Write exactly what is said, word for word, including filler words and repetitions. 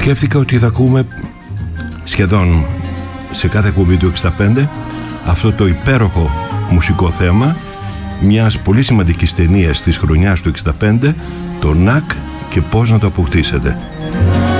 σκέφτηκα ότι θα ακούμε σχεδόν σε κάθε εκπομπή του εξήντα πέντε αυτό το υπέροχο μουσικό θέμα μιας πολύ σημαντικής ταινίας της χρονιάς του εξήντα πέντε, το Νακ και πώς να το αποκτήσετε.